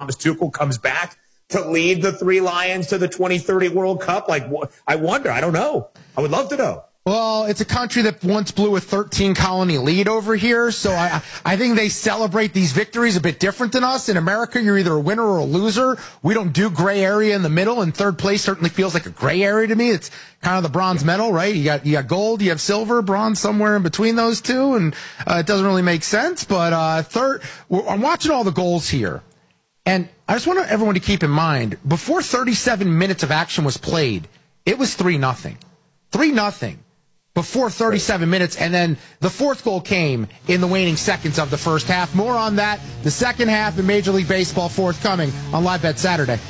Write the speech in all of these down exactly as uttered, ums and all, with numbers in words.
Thomas Tuchel comes back to lead the Three Lions to the twenty thirty World Cup? Like, I wonder. I don't know. I would love to know. Well, it's a country that once blew a thirteen colony lead over here, so I, I think they celebrate these victories a bit different than us. In America, you're either a winner or a loser. We don't do gray area in the middle, and third place certainly feels like a gray area to me. It's kind of the bronze medal, right? You got you got gold, you have silver, bronze somewhere in between those two, and uh, it doesn't really make sense. But uh, third, I'm watching all the goals here, and I just want everyone to keep in mind, before thirty-seven minutes of action was played, it was three nothing. three nothing. Before thirty-seven minutes, and then the fourth goal came in the waning seconds of the first half. More on that, the second half in Major League Baseball forthcoming on Live Bet Saturday.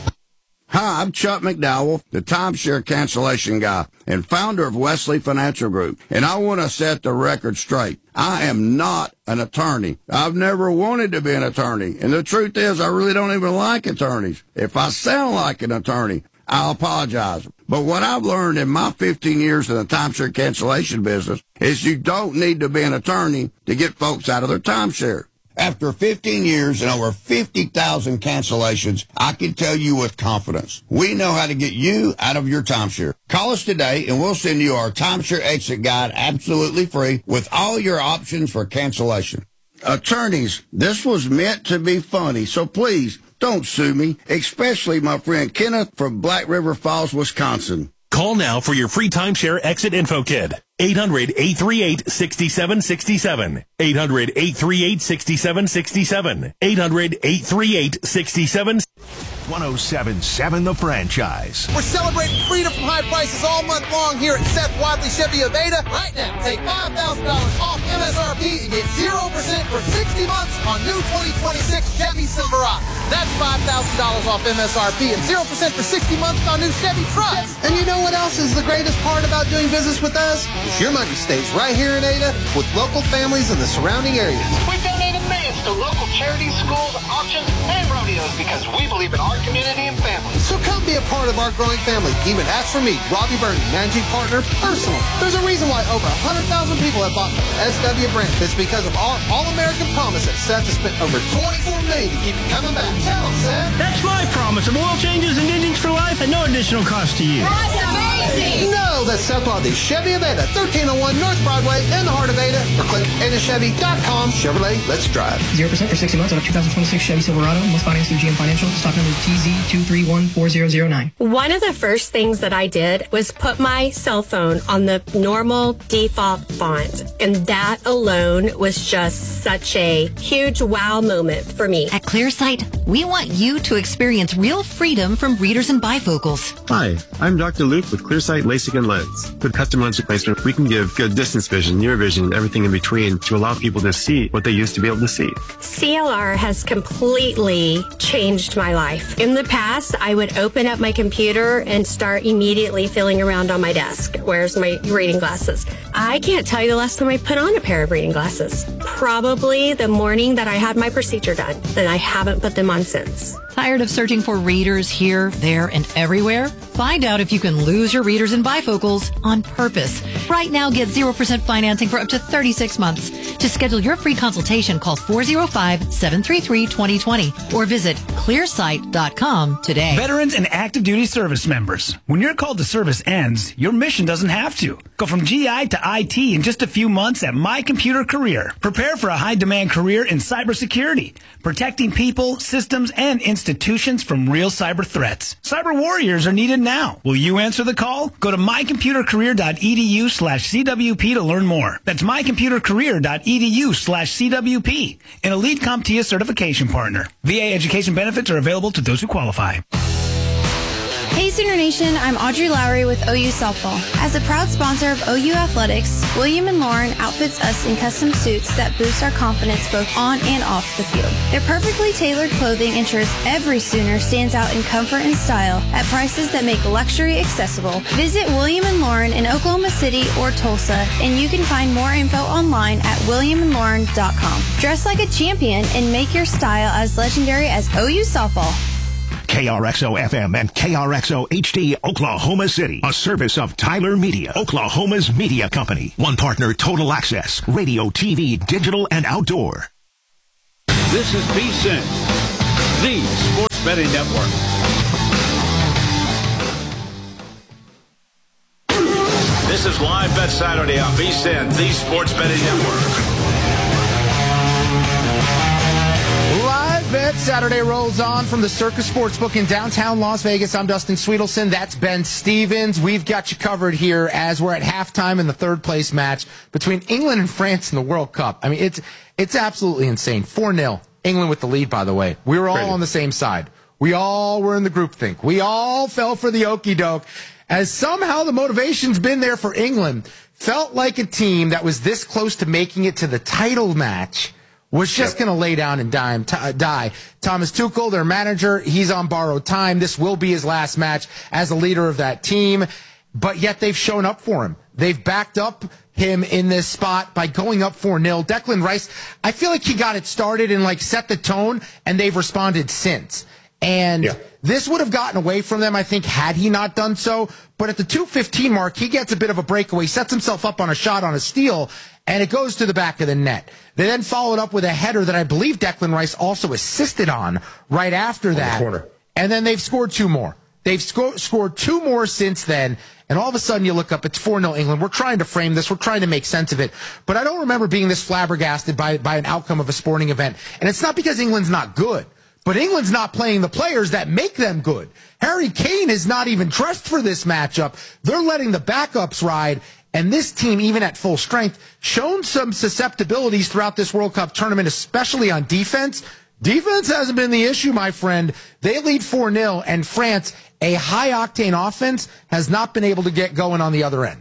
Hi, I'm Chuck McDowell, the timeshare cancellation guy and founder of Wesley Financial Group, and I want to set the record straight. I am not an attorney. I've never wanted to be an attorney, and the truth is I really don't even like attorneys. If I sound like an attorney, I'll apologize. But what I've learned in my fifteen years in the timeshare cancellation business is you don't need to be an attorney to get folks out of their timeshare. After fifteen years and over fifty thousand cancellations, I can tell you with confidence, we know how to get you out of your timeshare. Call us today and we'll send you our timeshare exit guide absolutely free with all your options for cancellation. Attorneys, this was meant to be funny, so please, don't sue me, especially my friend Kenneth from Black River Falls, Wisconsin. Call now for your free timeshare exit info kit. eight hundred, eight three eight, six seven six seven. eight hundred, eight three eight, six seven six seven. eight hundred, eight three eight, six seven. one oh seven point seven The Franchise. We're celebrating freedom from high prices all month long here at Seth Wadley Chevy of Ada. Right now, take five thousand dollars off M S R P and get zero percent for sixty months on new twenty twenty-six Chevy Silverado. That's five thousand dollars off M S R P and zero percent for sixty months on new Chevy trucks. And you know what else is the greatest part about doing business with us? Your money stays right here in Ada with local families in the surrounding areas. We donated millions to local charities, schools, auctions, and rodeos because we believe in our community and family. So come be a part of our growing family. Even ask for me, Robbie Bernie, managing partner, personal. There's a reason why over one hundred thousand people have bought the S W brand. It's because of our all-American promise that Seth has spent over twenty-four million dollars to keep you coming back. Tell him, Seth. That's my promise of oil changes and engines for life at no additional cost to you. That's amazing. No, that's Seth Wadley Chevy of Ada, thirteen oh one North Broadway in the heart of Ada. Or click ada chevy dot com. Chevrolet, let's drive. zero percent for sixty months on a two thousand twenty-six Chevy Silverado. Most financed through G M Financial. Stock number is T Z two three one four zero zero nine. One of the first things that I did was put my cell phone on the normal default font. And that alone was just such a huge wow moment for me. At ClearSight, we want you to experience real freedom from readers and bifocals. Hi, I'm Doctor Luke with ClearSight LASIK and Lens. With custom lens replacement, we can give good distance vision, near vision, and everything in between to allow people to see what they used to be able to see. C L R has completely changed my life. In the past, I would open up my computer and start immediately feeling around on my desk. Where's my reading glasses? I can't tell you the last time I put on a pair of reading glasses. Probably the morning that I had my procedure done. And I haven't put them on since. Tired of searching for readers here, there, and everywhere? Find out if you can lose your readers and bifocals on purpose. Right now, get zero percent financing for up to thirty-six months. To schedule your free consultation, call four oh five, seven three three, two oh two oh or visit clear sight dot com today. Veterans and active duty service members. When your call to service ends, your mission doesn't have to. Go from G I to I T in just a few months at My Computer Career. Prepare for a high-demand career in cybersecurity, protecting people, systems, and institutions from real cyber threats. Cyber warriors are needed now. Will you answer the call? Go to my computer career dot e d u slash c w p to learn more. That's my computer career dot e d u slash c w p, an Elite CompTIA certification partner. V A education benefits are available to those who qualify. Hey Sooner Nation, I'm Audrey Lowry with O U Softball. As a proud sponsor of O U Athletics, William and Lauren outfits us in custom suits that boost our confidence both on and off the field. Their perfectly tailored clothing ensures every Sooner stands out in comfort and style at prices that make luxury accessible. Visit William and Lauren in Oklahoma City or Tulsa, and you can find more info online at william and lauren dot com. Dress like a champion and make your style as legendary as O U Softball. K R X O F M and K R X O H D Oklahoma City, a service of Tyler Media, Oklahoma's media company. One partner, Total Access, radio, T V, digital, and outdoor. This is V-Sin, the sports Betting Network. This is Live Bet Saturday on V S I N, the Sports Betting Network. Live Bet Saturday rolls on from the Circus Sportsbook in downtown Las Vegas. I'm Dustin Sweetelson. That's Ben Stevens. We've got you covered here as we're at halftime in the third place match between England and France in the World Cup. I mean, it's it's absolutely insane. four nil. England with the lead, by the way. We were all Crazy. on the same side. We all were in the groupthink. We all fell for the okie doke. As somehow the motivation's been there for England. Felt like a team that was this close to making it to the title match was just yep. going to lay down and die, t- die. Thomas Tuchel, their manager, he's on borrowed time. This will be his last match as a leader of that team. But yet they've shown up for him. They've backed up him in this spot by going up four nil. Declan Rice, I feel like he got it started and like set the tone, and they've responded since. And yeah. this would have gotten away from them, I think, had he not done so. But at the two fifteen mark, he gets a bit of a breakaway, sets himself up on a shot on a steal, and it goes to the back of the net. They then followed up with a header that I believe Declan Rice also assisted on right after that. The and then they've scored two more. They've sco- scored two more since then. And all of a sudden you look up, it's four nil England. We're trying to frame this. We're trying to make sense of it. But I don't remember being this flabbergasted by, by an outcome of a sporting event. And it's not because England's not good. But England's not playing the players that make them good. Harry Kane is not even dressed for this matchup. They're letting the backups ride. And this team, even at full strength, shown some susceptibilities throughout this World Cup tournament, especially on defense. Defense hasn't been the issue, my friend. They lead four nil, and France, a high-octane offense, has not been able to get going on the other end.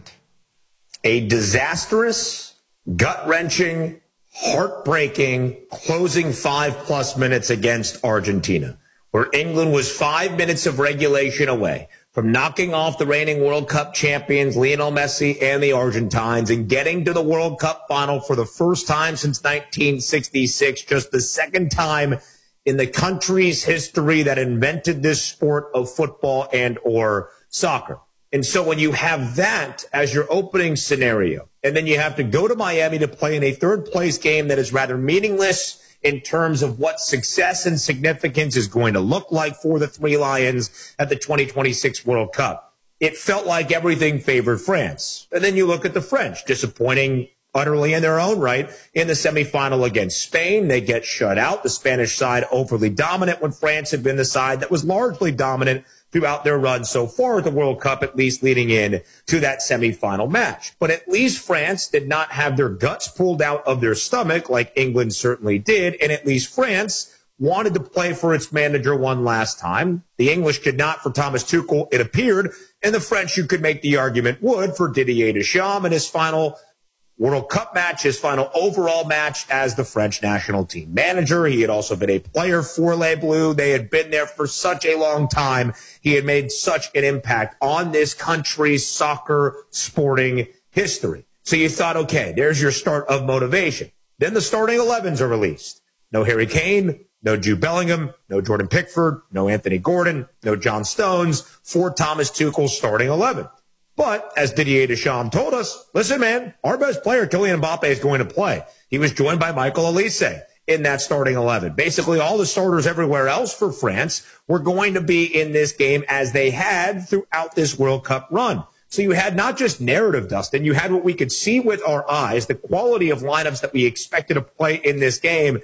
A disastrous, gut-wrenching, heartbreaking closing five-plus minutes against Argentina, where England was five minutes of regulation away from knocking off the reigning World Cup champions, Lionel Messi and the Argentines, and getting to the World Cup final for the first time since nineteen sixty-six, just the second time in the country's history that invented this sport of football and or soccer. And so when you have that as your opening scenario, and then you have to go to Miami to play in a third-place game that is rather meaningless in terms of what success and significance is going to look like for the Three Lions at the twenty twenty-six World Cup, it felt like everything favored France. And then you look at the French, disappointing utterly in their own right in the semifinal against Spain. They get shut out. The Spanish side overly dominant when France had been the side that was largely dominant throughout their run so far at the World Cup, at least leading in to that semifinal match. But at least France did not have their guts pulled out of their stomach like England certainly did, and at least France wanted to play for its manager one last time. The English did not for Thomas Tuchel, it appeared, and the French, you could make the argument, would for Didier Deschamps in his final World Cup match, his final overall match as the French national team manager. He had also been a player for Les Bleus. They had been there for such a long time. He had made such an impact on this country's soccer sporting history. So you thought, okay, there's your start of motivation. Then the starting elevens are released. No Harry Kane, no Jude Bellingham, no Jordan Pickford, no Anthony Gordon, no John Stones for Thomas Tuchel's starting eleven. But as Didier Deschamps told us, listen, man, our best player, Kylian Mbappe, is going to play. He was joined by Michael Olise in that starting eleven. Basically, all the starters everywhere else for France were going to be in this game as they had throughout this World Cup run. So you had not just narrative, Dustin. You had what we could see with our eyes, the quality of lineups that we expected to play in this game.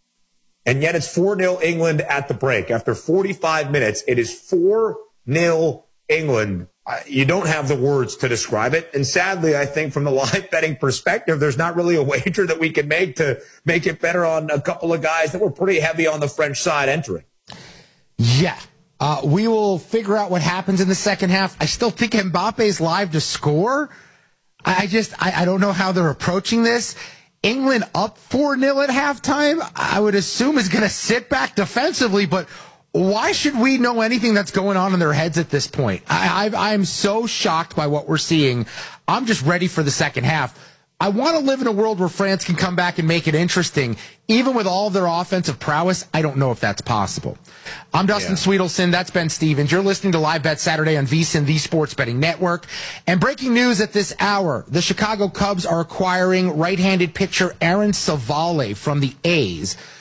And yet it's four nil England at the break. After forty-five minutes, it is four nil England. You don't have the words to describe it. And sadly, I think from the live betting perspective, there's not really a wager that we can make to make it better on a couple of guys that were pretty heavy on the French side entering. Yeah. Uh, we will figure out what happens in the second half. I still think Mbappe's live to score. I just, I, I don't know how they're approaching this. England up four nil at halftime, I would assume is going to sit back defensively, but why should we know anything that's going on in their heads at this point? I, I, I'm so shocked by what we're seeing. I'm just ready for the second half. I want to live in a world where France can come back and make it interesting. Even with all of their offensive prowess, I don't know if that's possible. I'm Dustin yeah. Sweetelson. That's Ben Stevens. You're listening to Live Bet Saturday on V S I N, the Sports Betting Network. And breaking news at this hour, the Chicago Cubs are acquiring right-handed pitcher Aaron Civale from the A's.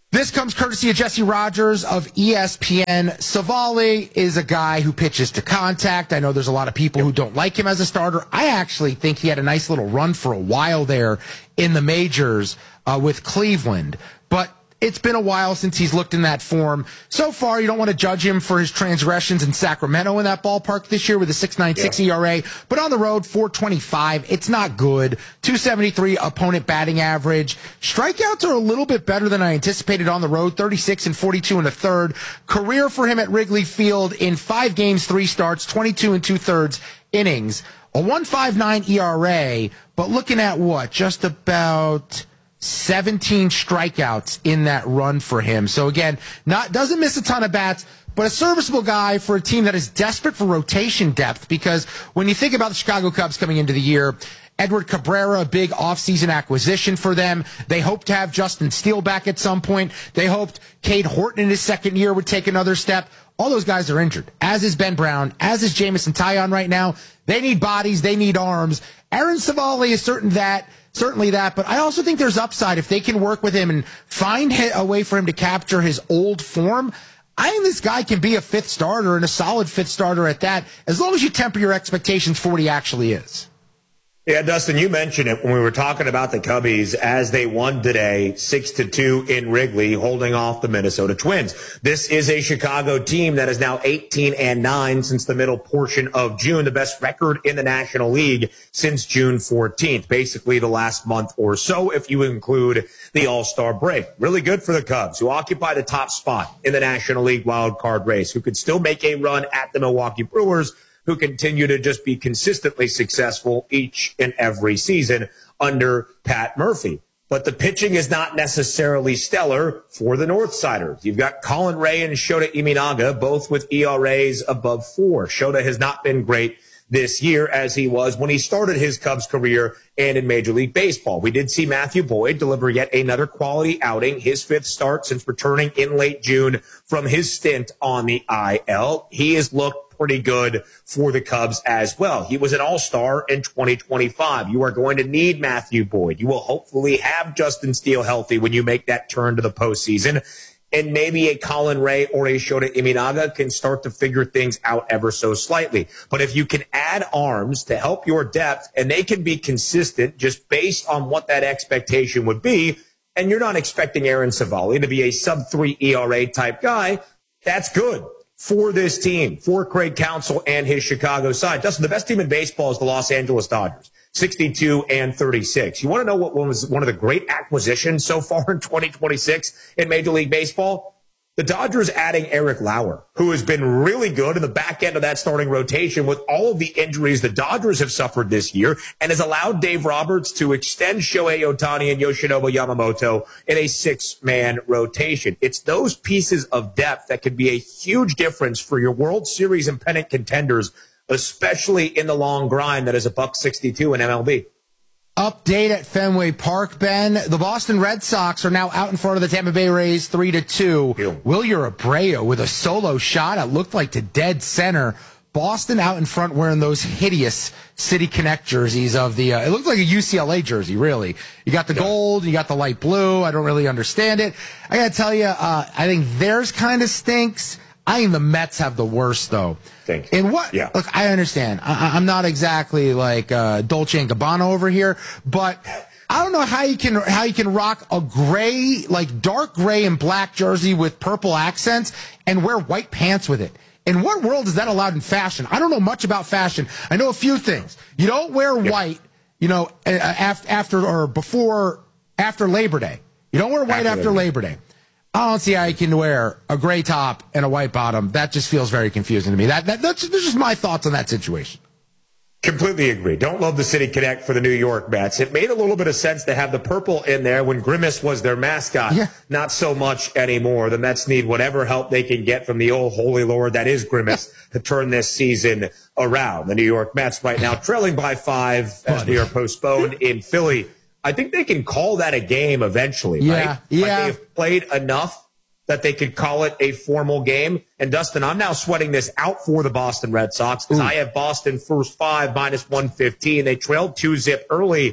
This comes courtesy of Jesse Rogers of E S P N. Savali is a guy who pitches to contact. I know there's a lot of people who don't like him as a starter. I actually think he had a nice little run for a while there in the majors uh, with Cleveland. But it's been a while since he's looked in that form. So far, you don't want to judge him for his transgressions in Sacramento in that ballpark this year with a six point nine six yeah. E R A. But on the road, four twenty-five. It's not good. two seventy-three opponent batting average. Strikeouts are a little bit better than I anticipated on the road. thirty-six and forty-two and a third. Career for him at Wrigley Field in five games, three starts, twenty-two and two thirds innings. A one point five nine E R A, but looking at what? Just about seventeen strikeouts in that run for him. So again, not doesn't miss a ton of bats, but a serviceable guy for a team that is desperate for rotation depth, because when you think about the Chicago Cubs coming into the year, Edward Cabrera, a big offseason acquisition for them. They hope to have Justin Steele back at some point. They hoped Cade Horton in his second year would take another step. All those guys are injured, as is Ben Brown, as is Jameson Taillon right now. They need bodies. They need arms. Aaron Savali is certain that, certainly that, but I also think there's upside if they can work with him and find a way for him to capture his old form. I think this guy can be a fifth starter and a solid fifth starter at that, as long as you temper your expectations for what he actually is. Yeah, Dustin, you mentioned it when we were talking about the Cubbies as they won today, six to two in Wrigley, holding off the Minnesota Twins. This is a Chicago team that is now eighteen and nine since the middle portion of June, the best record in the National League since June fourteenth, basically the last month or so, if you include the All-Star break. Really good for the Cubs, who occupy the top spot in the National League wild card race, who could still make a run at the Milwaukee Brewers, who continue to just be consistently successful each and every season under Pat Murphy. But the pitching is not necessarily stellar for the Northsiders. You've got Colin Ray and Shota Imanaga, both with E R As above four. Shota has not been great this year as he was when he started his Cubs career and in Major League Baseball. We did see Matthew Boyd deliver yet another quality outing, his fifth start since returning in late June from his stint on the I L. He has looked pretty good for the Cubs as well. He was an all-star in twenty twenty-five. You are going to need Matthew Boyd. You will hopefully have Justin Steele healthy when you make that turn to the postseason. And maybe a Colin Ray or a Shota Imanaga can start to figure things out ever so slightly. But if you can add arms to help your depth, and they can be consistent just based on what that expectation would be, and you're not expecting Aaron Savali to be a sub three E R A type guy, that's good for this team, for Craig Counsell and his Chicago side. Dustin, the best team in baseball is the Los Angeles Dodgers, sixty-two and thirty-six. You want to know what was one of the great acquisitions so far in twenty twenty-six in Major League Baseball? The Dodgers adding Eric Lauer, who has been really good in the back end of that starting rotation with all of the injuries the Dodgers have suffered this year, and has allowed Dave Roberts to extend Shohei Ohtani and Yoshinobu Yamamoto in a six-man rotation. It's those pieces of depth that could be a huge difference for your World Series and pennant contenders, especially in the long grind that is a buck sixty-two in M L B. Update at Fenway Park, Ben. The Boston Red Sox are now out in front of the Tampa Bay Rays three to two. Wilyer Abreu with a solo shot. It looked like to dead center. Boston out in front wearing those hideous City Connect jerseys of the, uh, it looked like a U C L A jersey, really. You got the gold, you got the light blue. I don't really understand it. I got to tell you, uh, I think theirs kind of stinks. I think the Mets have the worst, though. Think. And what? Yeah. Look, I understand. I, I'm not exactly like uh, Dolce and Gabbana over here, but I don't know how you can how you can rock a gray, like dark gray and black jersey with purple accents and wear white pants with it. In what world is that allowed in fashion? I don't know much about fashion. I know a few things. You don't wear yeah. white, you know, after, after or before after Labor Day. You don't wear white after, after Labor Day. I don't see how you can wear a gray top and a white bottom. That just feels very confusing to me. That, that that's, that's just my thoughts on that situation. Completely agree. Don't love the City Connect for the New York Mets. It made a little bit of sense to have the purple in there when Grimace was their mascot. Yeah. Not so much anymore. The Mets need whatever help they can get from the old holy Lord that is Grimace to turn this season around. The New York Mets right now trailing by five as Buddy. we are postponed in Philly. I think they can call that a game eventually, yeah, right? Yeah. Like they have played enough that they could call it a formal game. And Dustin, I'm now sweating this out for the Boston Red Sox because I have Boston first five minus one fifteen. They trailed two zip early,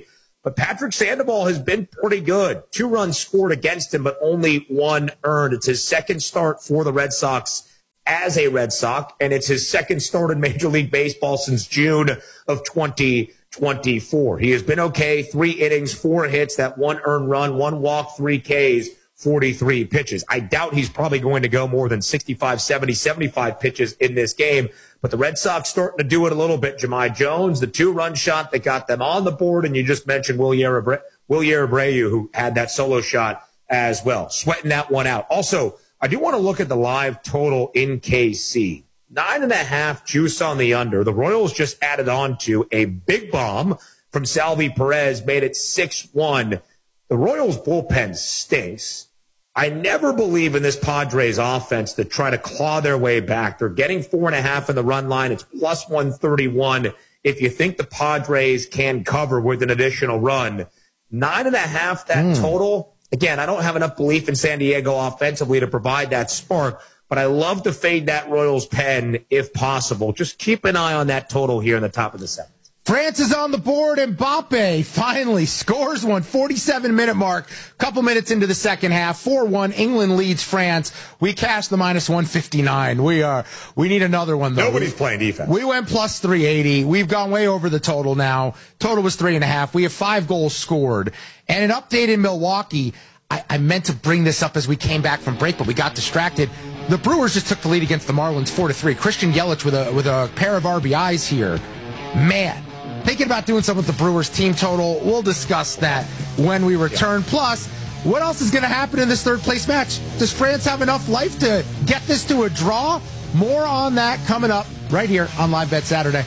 But Patrick Sandoval has been pretty good. Two runs scored against him, but only one earned. It's his second start for the Red Sox as a Red Sox, and it's his second start in Major League Baseball since June of twenty twenty-four. He has been okay. Three innings, four hits, that one earned run, one walk, three Ks, forty-three pitches. I doubt he's probably going to go more than sixty-five, seventy, seventy-five pitches in this game. But the Red Sox starting to do it a little bit. Jahmai Jones, the two-run shot that got them on the board, and you just mentioned Wilyer Abreu, Wilyer Abreu, who had that solo shot as well, sweating that one out. Also, I do want to look at the live total in K C. Nine and a half juice on the under. The Royals just added on to a big bomb from Salvi Perez, made it six one. The Royals bullpen stinks. I never believe in this Padres offense to try to claw their way back. They're getting four and a half in the run line. It's plus one thirty-one. If you think the Padres can cover with an additional run, nine and a half, that mm. total. Again, I don't have enough belief in San Diego offensively to provide that spark, but I love to fade that Royals pen if possible. Just keep an eye on that total here in the top of the seventh. France is on the board, and Mbappe finally scores one, forty-seven minute mark, couple minutes into the second half, four one, England leads France. We cashed the minus one fifty-nine. We are, we need another one, though. Nobody's playing defense. We went plus three eighty. We've gone way over the total now. Total was three and a half. We have five goals scored. And an update in Milwaukee. I, I meant to bring this up as we came back from break, but we got distracted. The Brewers just took the lead against the Marlins four to three. Christian Yelich with a, with a pair of R B Is here. Man. Thinking about doing something with the Brewers team total. We'll discuss that when we return. Yeah. Plus, what else is going to happen in this third place match? Does France have enough life to get this to a draw? More on that coming up right here on Live Bet Saturday.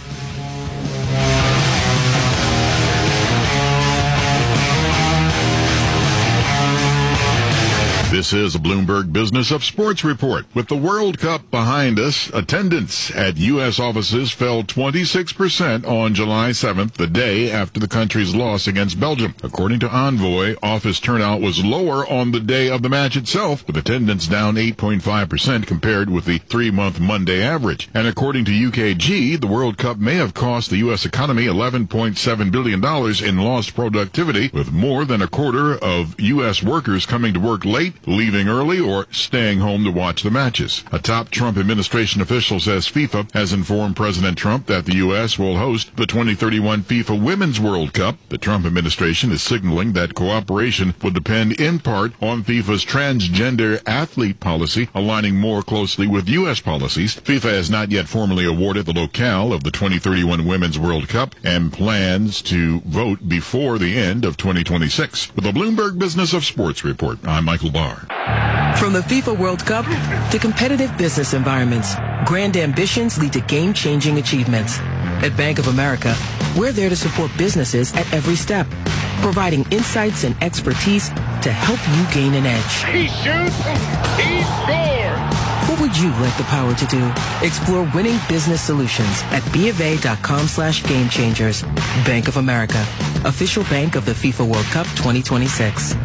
This is a Bloomberg Business of Sports report. With the World Cup behind us, attendance at U S offices fell twenty-six percent on July seventh, the day after the country's loss against Belgium. According to Envoy, office turnout was lower on the day of the match itself, with attendance down eight point five percent compared with the three-month Monday average. And according to U K G, the World Cup may have cost the U S economy eleven point seven billion dollars in lost productivity, with more than a quarter of U S workers coming to work late, leaving early, or staying home to watch the matches. A top Trump administration official says FIFA has informed President Trump that the U S will host the twenty thirty-one FIFA Women's World Cup. The Trump administration is signaling that cooperation will depend in part on FIFA's transgender athlete policy, aligning more closely with U S policies. FIFA has not yet formally awarded the locale of the twenty thirty-one Women's World Cup and plans to vote before the end of twenty twenty-six. With the Bloomberg Business of Sports report, I'm Michael Barr. From the FIFA World Cup to competitive business environments, grand ambitions lead to game-changing achievements. At Bank of America, we're there to support businesses at every step, providing insights and expertise to help you gain an edge. He shoots, he scores! What would you like the power to do? Explore winning business solutions at BofA.com slash game changers. Bank of America, official bank of the FIFA World Cup twenty twenty-six.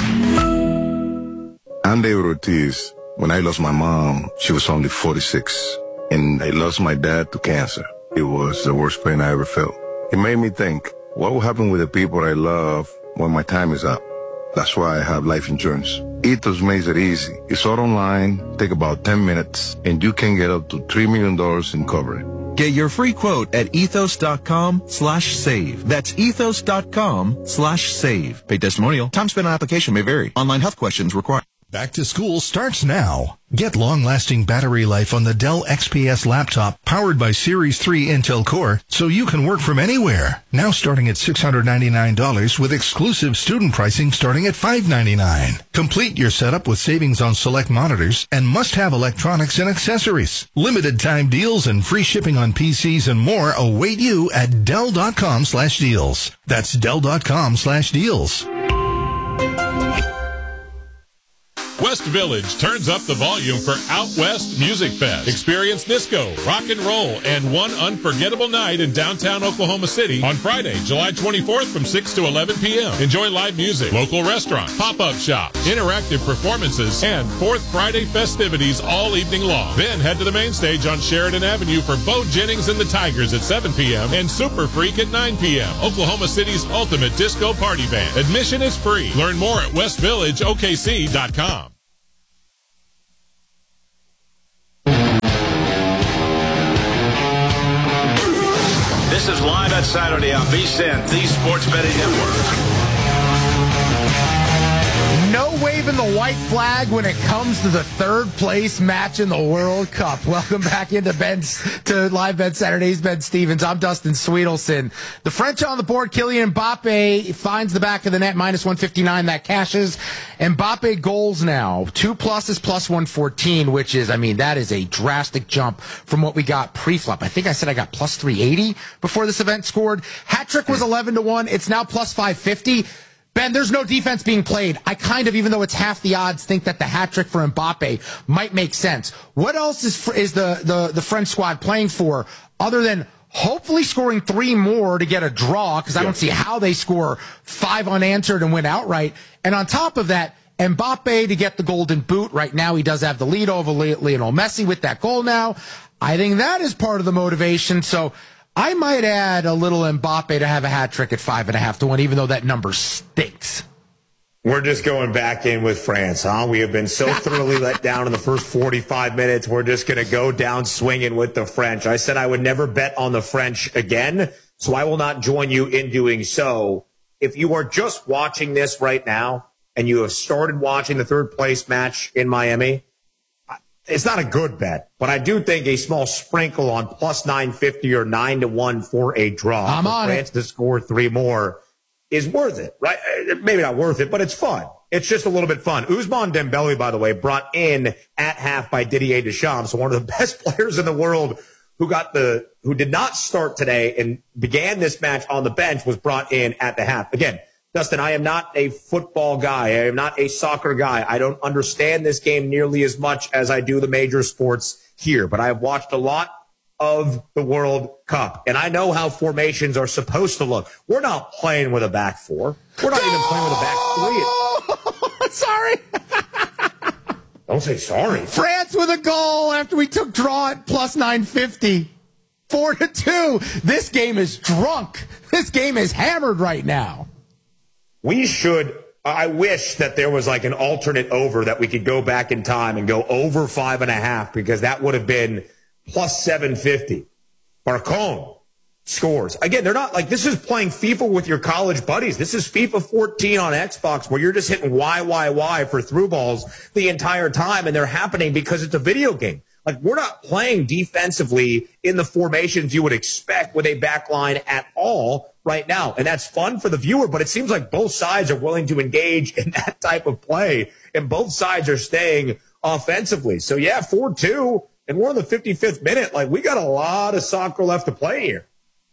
I'm David Ortiz. When I lost my mom, she was only forty-six. And I lost my dad to cancer. It was the worst pain I ever felt. It made me think, what will happen with the people I love when my time is up? That's why I have life insurance. Ethos makes it easy. It's all online, take about ten minutes, and you can get up to three million dollars in coverage. Get your free quote at ethos.com slash save. That's ethos.com slash save. Pay testimonial. Time spent on application may vary. Online health questions required. Back to school starts now. Get long-lasting battery life on the Dell X P S laptop powered by Series three Intel Core so you can work from anywhere. Now starting at six hundred ninety-nine dollars with exclusive student pricing starting at five hundred ninety-nine dollars. Complete your setup with savings on select monitors and must-have electronics and accessories. Limited time deals and free shipping on P Cs and more await you at Dell.com slash deals. That's Dell.com slash deals. West West Village turns up the volume for Out West Music Fest. Experience disco, rock and roll, and one unforgettable night in downtown Oklahoma City on Friday, July twenty-fourth from six to eleven p.m. Enjoy live music, local restaurants, pop-up shops, interactive performances, and Fourth Friday festivities all evening long. Then head to the main stage on Sheridan Avenue for Bo Jennings and the Tigers at seven p.m. and Super Freak at nine p.m. Oklahoma City's ultimate disco party band. Admission is free. Learn more at west village o k c dot com. This is Live at Saturday on V S I N, the Sports Betting Network. No waving the white flag when it comes to the third place match in the World Cup. Welcome back into Ben's to Live Bet Saturdays. Ben Stevens. I'm Dustin Sweetelson. The French on the board. Kylian Mbappe finds the back of the net, minus one fifty-nine. That cashes. Mbappe goals now. Two pluses, plus one fourteen, which is, I mean, that is a drastic jump from what we got pre-flop. I think I said I got plus three eighty before this event scored. Hat trick was eleven to one. It's now plus five fifty. Ben, there's no defense being played. I kind of, even though it's half the odds, think that the hat trick for Mbappe might make sense. What else is is the, the, the French squad playing for other than hopefully scoring three more to get a draw? Because I don't see how they score five unanswered and win outright. And on top of that, Mbappe to get the golden boot. Right now, he does have the lead over Lionel Messi with that goal now. I think that is part of the motivation. So I might add a little Mbappe to have a hat trick at five and a half to one, even though that number stinks. We're just going back in with France, huh? We have been so thoroughly let down in the first forty-five minutes. We're just going to go down swinging with the French. I said I would never bet on the French again, so I will not join you in doing so. If you are just watching this right now and you have started watching the third place match in Miami, it's not a good bet, but I do think a small sprinkle on plus nine fifty or nine to one for a draw. I'm on France it. to score three more is worth it, right? Maybe not worth it, but it's fun. It's just a little bit fun. Ousmane Dembele, by the way, brought in at half by Didier Deschamps, so one of the best players in the world who got the who did not start today and began this match on the bench, was brought in at the half. Again, Dustin, I am not a football guy. I am not a soccer guy. I don't understand this game nearly as much as I do the major sports here, but I have watched a lot of the World Cup, and I know how formations are supposed to look. We're not playing with a back four. We're not even playing with a back three. Sorry. Don't say sorry. France with a goal after we took draw at plus nine fifty. Four to two. This game is drunk. This game is hammered right now. We should, I wish that there was like an alternate over that we could go back in time and go over five and a half, because that would have been plus seven fifty. Barcon scores. Again, they're not like, this is playing FIFA with your college buddies. This is FIFA fourteen on Xbox where you're just hitting Y, Y, Y for through balls the entire time, and they're happening because it's a video game. Like, we're not playing defensively in the formations you would expect with a back line at all right now. And that's fun for the viewer, but it seems like both sides are willing to engage in that type of play, and both sides are staying offensively. So, yeah, four two, and we're in the fifty-fifth minute. Like, we got a lot of soccer left to play here.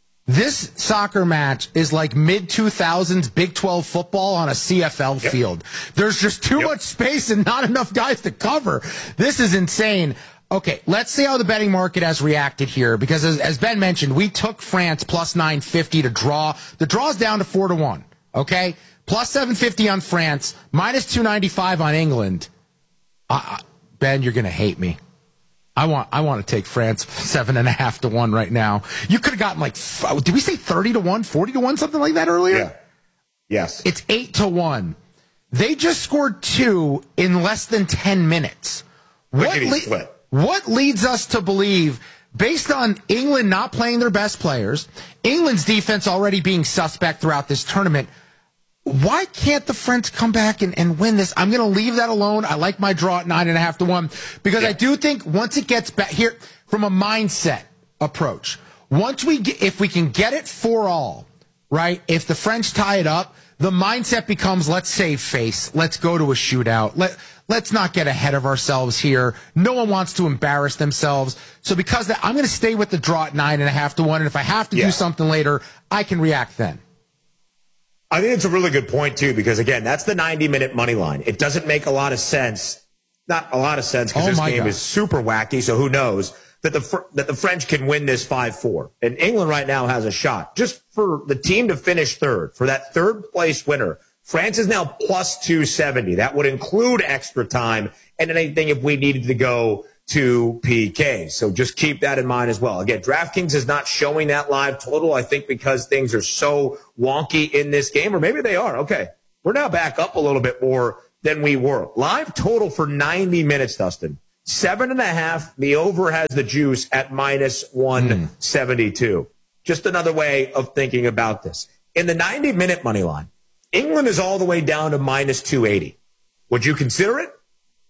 This soccer match is like mid two thousands Big twelve football on a C F L yep. field. There's just too yep. much space and not enough guys to cover. This is insane. Okay, let's see how the betting market has reacted here, because as, as Ben mentioned, we took France plus nine fifty to draw. The draw's down to four to one, okay? Plus seven fifty on France, minus two ninety-five on England. Uh, Ben, you're going to hate me. I want I want to take France seven and a half to one right now. You could have gotten like, did we say thirty to one, forty to one, something like that earlier? Yeah. Yes. It's eight to one. They just scored two in less than ten minutes. What le- What leads us to believe, based on England not playing their best players, England's defense already being suspect throughout this tournament, why can't the French come back and, and win this? I'm going to leave that alone. I like my draw at nine and a half to one, because yeah. I do think once it gets back here from a mindset approach, once we get, if we can get it for all, right? If the French tie it up, the mindset becomes, let's save face. Let's go to a shootout. Let, let's not get ahead of ourselves here. No one wants to embarrass themselves. So because of that, I'm going to stay with the draw at nine and a half to one. And if I have to yeah. do something later, I can react then. I think it's a really good point, too, because, again, that's the ninety-minute money line. It doesn't make a lot of sense not a lot of sense because Oh this my game God. is super wacky, so who knows, that the Fr- that the French can win this five four. And England right now has a shot. Just for the team to finish third, for that third place winner, France is now plus two seventy. That would include extra time and anything if we needed to go to P K. So just keep that in mind as well. Again, DraftKings is not showing that live total, I think, because things are so wonky in this game, or maybe they are. Okay, we're now back up a little bit more than we were. Live total for ninety minutes, Dustin. Seven and a half. The over has the juice at minus one seventy-two. Just another way of thinking about this. In the ninety-minute money line, England is all the way down to minus two eighty. Would you consider it?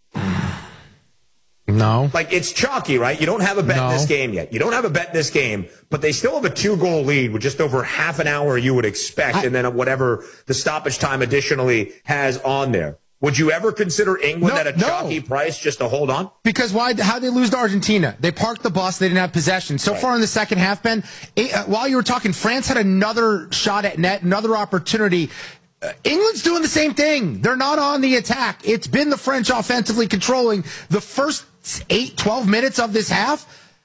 No. Like, it's chalky, right? You don't have a bet No. in this game yet. You don't have a bet in this game, but they still have a two-goal lead with just over half an hour you would expect, I, and then whatever the stoppage time additionally has on there. Would you ever consider England No, at a no. chalky price just to hold on? Because why? How they lose to Argentina? They parked the bus. They didn't have possession. So Right. far in the second half, Ben, eh, uh, while you were talking, France had another shot at net, another opportunity. Uh, England's doing the same thing. They're not on the attack. It's been the French offensively controlling the first eight, twelve minutes of this half.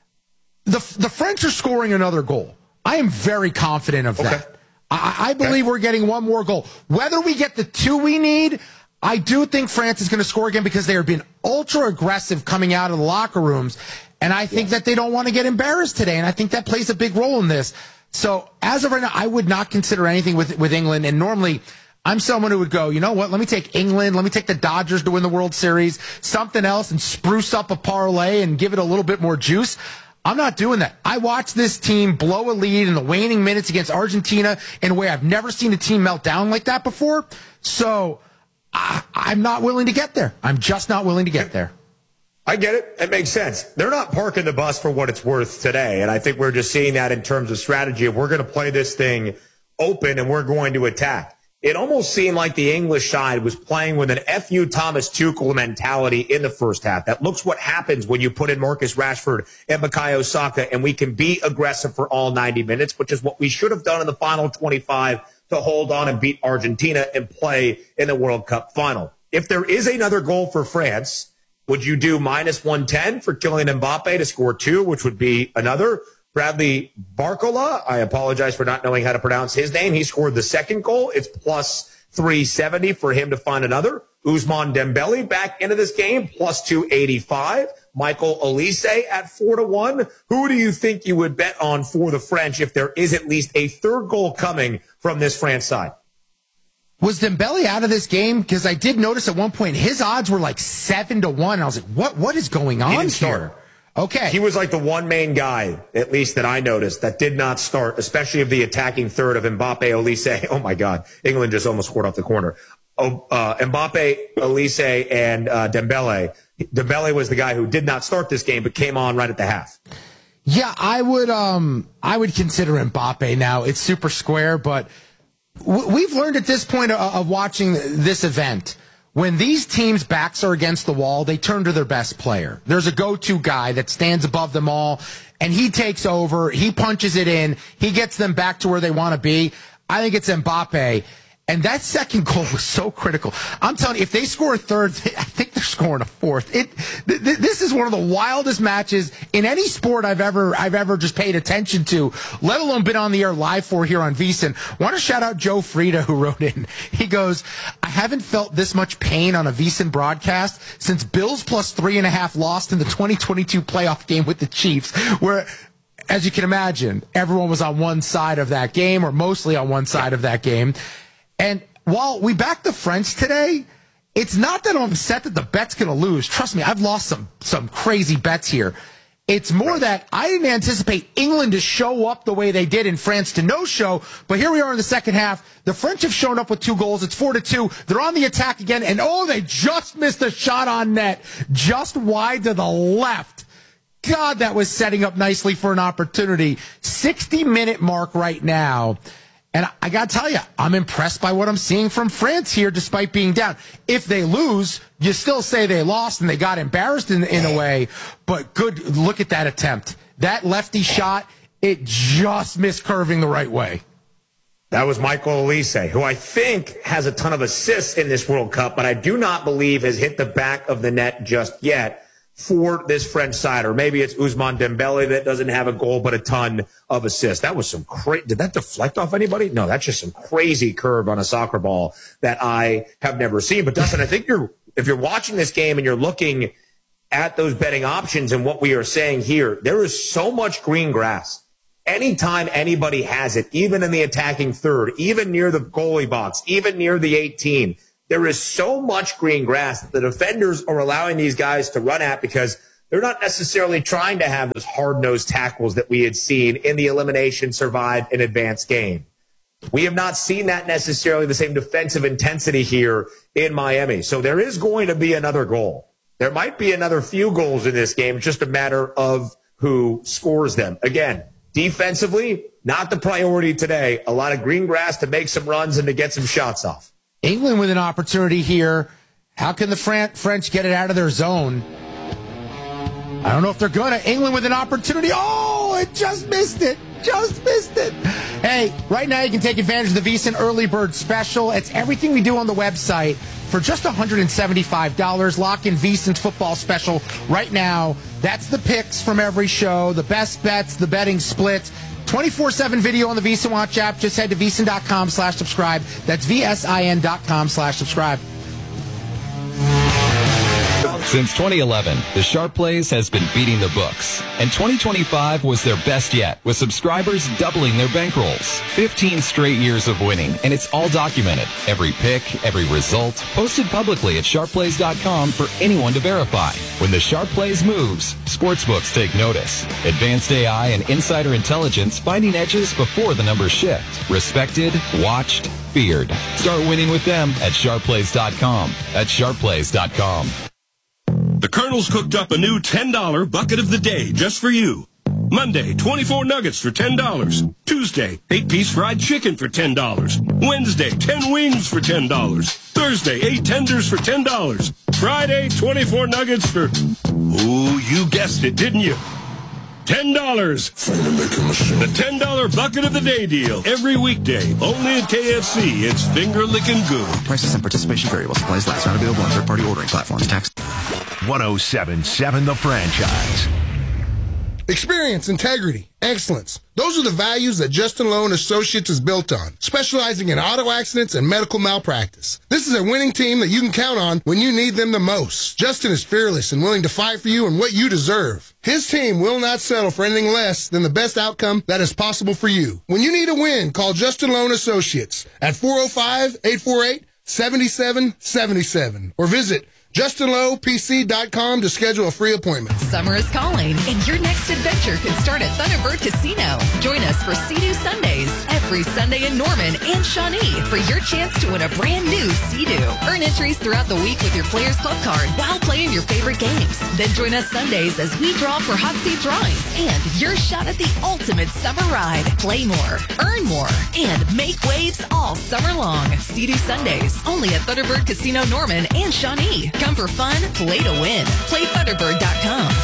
The, the French are scoring another goal. I am very confident of that. I, I believe we're getting one more goal. Whether we get the two we need, I do think France is going to score again because they are being ultra aggressive coming out of the locker rooms. And I think that they don't want to get embarrassed today. And I think that plays a big role in this. So as of right now, I would not consider anything with, with England. And normally I'm someone who would go, you know what? Let me take England. Let me take the Dodgers to win the World Series, something else, and spruce up a parlay and give it a little bit more juice. I'm not doing that. I watched this team blow a lead in the waning minutes against Argentina in a way I've never seen a team melt down like that before. So I, I'm not willing to get there. I'm just not willing to get there. I get it. It makes sense. They're not parking the bus for what it's worth today. And I think we're just seeing that in terms of strategy. If we're going to play this thing open and we're going to attack. It almost seemed like the English side was playing with an F U Thomas Tuchel mentality in the first half. That looks what happens when you put in Marcus Rashford and Bukayo Saka, and we can be aggressive for all ninety minutes, which is what we should have done in the final twenty-five to hold on and beat Argentina and play in the World Cup final. If there is another goal for France, would you do minus one ten for Kylian Mbappe to score two, which would be another? Bradley Barcola, I apologize for not knowing how to pronounce his name. He scored the second goal. It's plus three seventy for him to find another. Ousmane Dembele back into this game, plus two eighty-five. Michael Olise at four to one. Who do you think you would bet on for the French if there is at least a third goal coming from this France side? Was Dembele out of this game? Because I did notice at one point his odds were like seven to one. I was like, what? What is going on He didn't here? start. Okay. He was like the one main guy, at least that I noticed, that did not start, especially of the attacking third of Mbappe, Olise. Oh, my God. England just almost scored off the corner. Oh, uh, Mbappe, Olise, and uh, Dembele. Dembele was the guy who did not start this game, but came on right at the half. Yeah, I would um I would consider Mbappe now. It's super square, but w- we've learned at this point of, of watching this event, when these teams' backs are against the wall, they turn to their best player. There's a go-to guy that stands above them all, and he takes over, he punches it in, he gets them back to where they want to be. I think it's Mbappe. And that second goal was so critical. I'm telling you, if they score a third, I think they're scoring a fourth. It, th- th- this is one of the wildest matches in any sport I've ever, I've ever just paid attention to, let alone been on the air live for here on VSiN. Want to shout out Joe Frieda, who wrote in. He goes, I haven't felt this much pain on a VSiN broadcast since Bills plus three and a half lost in the twenty twenty-two playoff game with the Chiefs, where, as you can imagine, everyone was on one side of that game, or mostly on one side of that game. And while we back the French today, it's not that I'm upset that the bet's going to lose. Trust me, I've lost some some crazy bets here. It's more that I didn't anticipate England to show up the way they did in France to no show. But here we are in the second half. The French have shown up with two goals. It's four to two. They're on the attack again. And oh, they just missed a shot on net, just wide to the left. God, that was setting up nicely for an opportunity. sixty minute mark right now. And I got to tell you, I'm impressed by what I'm seeing from France here, despite being down. If they lose, you still say they lost and they got embarrassed in, in a way. But good, look at that attempt. That lefty shot, it just missed curving the right way. That was Michael Olise, who I think has a ton of assists in this World Cup, but I do not believe has hit the back of the net just yet for this French side. Or maybe it's Ousmane Dembele that doesn't have a goal, but a ton of assists. That was some crazy. Did that deflect off anybody? No, that's just some crazy curve on a soccer ball that I have never seen. But Dustin, I think you're, if you're watching this game and you're looking at those betting options and what we are saying here, there is so much green grass. Anytime anybody has it, even in the attacking third, even near the goalie box, even near the eighteen, there is so much green grass that the defenders are allowing these guys to run at because they're not necessarily trying to have those hard-nosed tackles that we had seen in the elimination, survive, and advanced game. We have not seen that necessarily the same defensive intensity here in Miami. So there is going to be another goal. There might be another few goals in this game. It's just a matter of who scores them. Again, defensively, not the priority today. A lot of green grass to make some runs and to get some shots off. England with an opportunity here. How can the Fran- French get it out of their zone? I don't know if they're going to. England with an opportunity. Oh, it just missed it. Just missed it. Hey, right now you can take advantage of the VSiN Early Bird Special. It's everything we do on the website for just one hundred seventy-five dollars. Lock in VSiN's football special right now. That's the picks from every show, the best bets, the betting splits. twenty-four seven video on the VSiN Watch app. Just head to VSiN.com slash subscribe. That's V-S-I-N.com slash subscribe. Since twenty eleven, the Sharp Plays has been beating the books, and twenty twenty-five was their best yet, with subscribers doubling their bankrolls. fifteen straight years of winning, and it's all documented. Every pick, every result, posted publicly at sharp plays dot com for anyone to verify. When the Sharp Plays moves, sportsbooks take notice. Advanced A I and insider intelligence finding edges before the numbers shift. Respected, watched, feared. Start winning with them at sharp plays dot com. That's sharp plays dot com. The Colonel's cooked up a new ten dollar bucket of the day just for you. Monday, twenty-four nuggets for ten dollars. Tuesday, eight piece fried chicken for ten dollars. Wednesday, ten wings for ten dollars. Thursday, eight tenders for ten dollars. Friday, twenty-four nuggets for... Ooh, you guessed it, didn't you? ten dollars. The ten dollar bucket of the day deal. Every weekday. Only at K F C. It's finger-licking good. Prices and participation variable. Supplies last. Not available on third-party ordering platforms. Tax. one oh seven point seven The Franchise. Experience, integrity, excellence. Those are the values that Justin Lowe and Associates is built on, specializing in auto accidents and medical malpractice. This is a winning team that you can count on when you need them the most. Justin is fearless and willing to fight for you and what you deserve. His team will not settle for anything less than the best outcome that is possible for you. When you need a win, call Justin Lowe and Associates at four oh five, eight four eight, seven seven seven seven or visit Justin Lowe P C dot com to schedule a free appointment. Summer is calling, and your next adventure could start at Thunderbird Casino. Join us for Sea-Doo Sundays every Sunday in Norman and Shawnee for your chance to win a brand new Sea-Doo. Earn entries throughout the week with your Players Club card while playing your favorite games. Then join us Sundays as we draw for hot seat drawings and your shot at the ultimate summer ride. Play more, earn more, and make waves all summer long. Sea-Doo Sundays only at Thunderbird Casino Norman and Shawnee. Come for fun, play to win. Play Thunderbird dot com.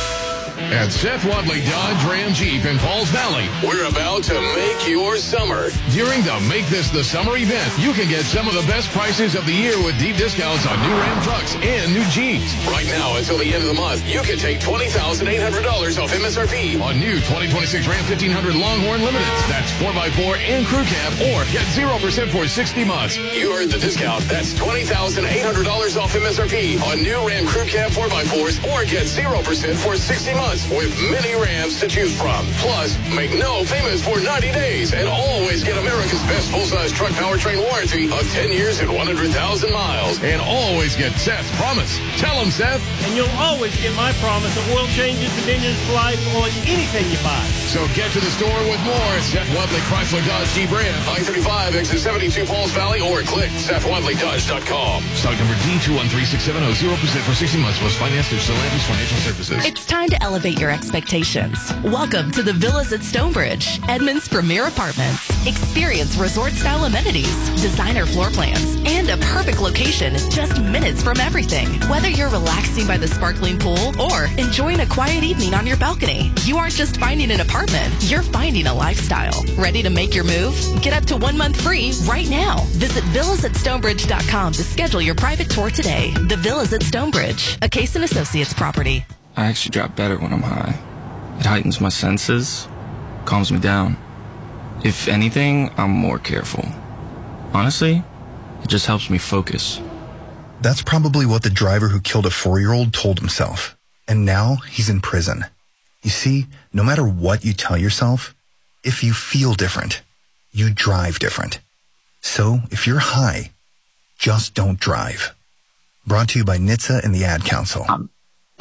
At Seth Wadley Dodge Ram Jeep in Falls Valley, we're about to make your summer. During the Make This the Summer event, you can get some of the best prices of the year with deep discounts on new Ram trucks and new Jeeps. Right now, until the end of the month, you can take twenty thousand eight hundred dollars off M S R P on new twenty twenty-six Ram fifteen hundred Longhorn Limiteds. That's four by four and crew cab, or get zero percent for sixty months. You heard the discount. That's twenty thousand eight hundred dollars off M S R P on new Ram crew cab four by fours, or get zero percent for sixty months. With many Rams to choose from. Plus, make no payments for ninety days and always get America's best full-size truck powertrain warranty of ten years and one hundred thousand miles. And always get Seth's promise. Tell him, Seth. And you'll always get my promise of oil changes, convenience for life on anything you buy. So get to the store with more. Seth Wadley Chrysler Dodge Jeep Ram, I thirty-five, exit seventy-two Falls Valley, or click Seth Wadley Dodge dot com. Stock number D two one three six seven zero, zero percent for sixty months plus finance through Stellantis Financial Services. It's time to elevate elevate your expectations. Welcome to the Villas at Stonebridge, Edmond's premier apartments. Experience resort-style amenities, designer floor plans, and a perfect location just minutes from everything. Whether you're relaxing by the sparkling pool or enjoying a quiet evening on your balcony, you aren't just finding an apartment, you're finding a lifestyle. Ready to make your move? Get up to one month free right now. Visit villas at stonebridge dot com to schedule your private tour today. The Villas at Stonebridge, a Case and Associates property. I actually drop better when I'm high. It heightens my senses, calms me down. If anything, I'm more careful. Honestly, it just helps me focus. That's probably what the driver who killed a four-year-old told himself. And now he's in prison. You see, no matter what you tell yourself, if you feel different, you drive different. So if you're high, just don't drive. Brought to you by N H T S A and the Ad Council. Um.